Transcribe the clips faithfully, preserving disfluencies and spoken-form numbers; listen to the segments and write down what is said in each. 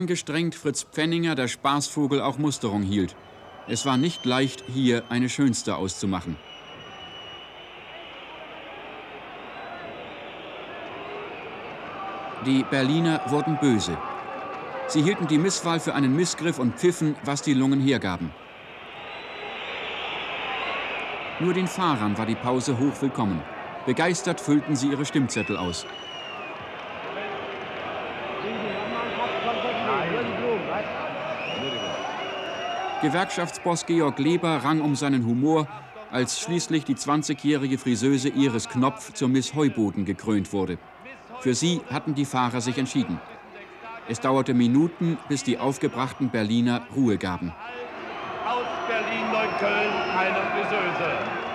Gestrengt Fritz Pfenninger, der Spaßvogel, auch Musterung hielt. Es war nicht leicht, hier eine Schönste auszumachen. Die Berliner wurden böse. Sie hielten die Misswahl für einen Missgriff und pfiffen, was die Lungen hergaben. Nur den Fahrern war die Pause hochwillkommen. Begeistert füllten sie ihre Stimmzettel aus. Gewerkschaftsboss Georg Leber rang um seinen Humor, als schließlich die zwanzigjährige Friseuse Iris Knopf zur Miss Heuboden gekrönt wurde. Für sie hatten die Fahrer sich entschieden. Es dauerte Minuten, bis die aufgebrachten Berliner Ruhe gaben. Aus Berlin-Neukölln eine Friseuse.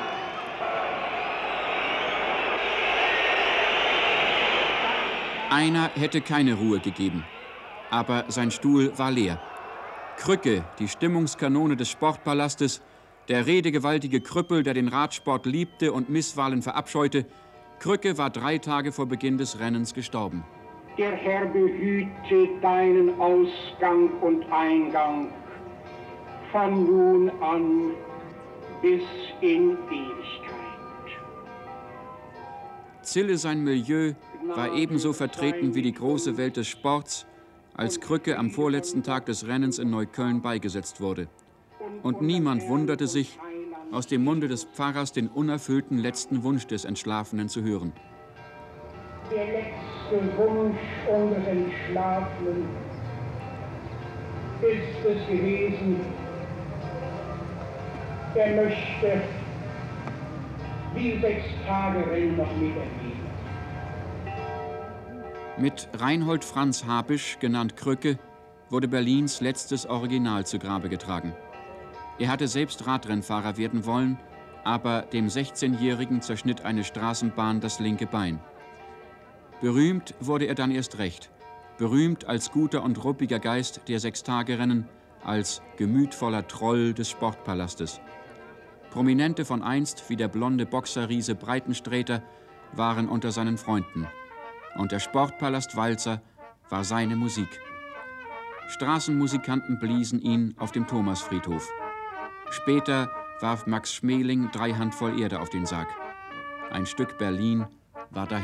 Einer hätte keine Ruhe gegeben, aber sein Stuhl war leer. Krücke, die Stimmungskanone des Sportpalastes, der redegewaltige Krüppel, der den Radsport liebte und Misswahlen verabscheute, Krücke war drei Tage vor Beginn des Rennens gestorben. Der Herr behüte deinen Ausgang und Eingang von nun an bis in Ewigkeit. Zille, sein Milieu, war ebenso vertreten wie die große Welt des Sports, als Krücke am vorletzten Tag des Rennens in Neukölln beigesetzt wurde. Und niemand wunderte sich, aus dem Munde des Pfarrers den unerfüllten letzten Wunsch des Entschlafenen zu hören. Der letzte Wunsch unseres Entschlafenen ist es gewesen, er möchte die sechs Tage Rennen noch miterleben. Mit Reinhold Franz Habisch, genannt Krücke, wurde Berlins letztes Original zu Grabe getragen. Er hatte selbst Radrennfahrer werden wollen, aber dem sechzehnjährigen zerschnitt eine Straßenbahn das linke Bein. Berühmt wurde er dann erst recht. Berühmt als guter und ruppiger Geist der Sechstagerennen, als gemütvoller Troll des Sportpalastes. Prominente von einst, wie der blonde Boxerriese Breitensträter, waren unter seinen Freunden. Und der Sportpalast-Walzer war seine Musik. Straßenmusikanten bliesen ihn auf dem Thomasfriedhof. Später warf Max Schmeling drei Handvoll Erde auf den Sarg. Ein Stück Berlin war dahin.